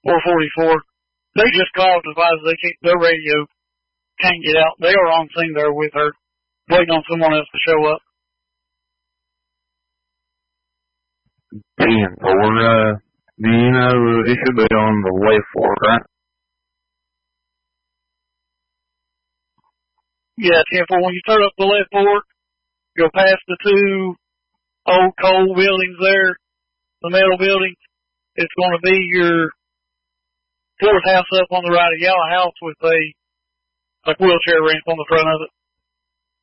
444. They just called and advised they can't, their radio can't get out. They are on scene there with her, waiting on someone else to show up. 10-4, do you know, it should be on the left fork, right? Yeah, 10-4. When you turn up the left fork, go past the two old coal buildings there, the metal building. It's going to be your fourth house up on the right, a yellow house with a wheelchair ramp on the front of it.